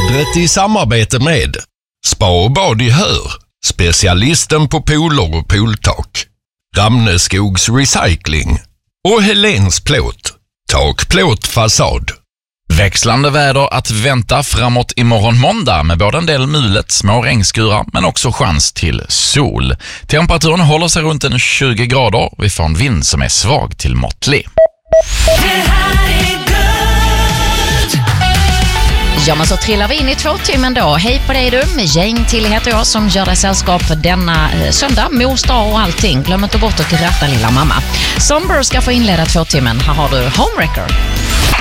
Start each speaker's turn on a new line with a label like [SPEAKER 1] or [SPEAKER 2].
[SPEAKER 1] Vädret i samarbete med Spa och bad i Hör, specialisten på pooler och pooltak, Ramneskogs Recycling och Helens Plåt, takplåt fasad.
[SPEAKER 2] Växlande väder att vänta framåt imorgon måndag med både en del mulet, små regnskurar men också chans till sol. Temperaturen håller sig runt en 20 grader. Vi får en vind som är svag till måttlig.
[SPEAKER 3] Ja, men så trillar vi in i 2 timmen då. Hej på dig du, med gäng till heter jag som gör dig sällskap för denna söndag, mors dag och allting. Glöm inte bort att gratta lilla mamma. Somber ska få inleda 2 timmen. Här har du Homewrecker.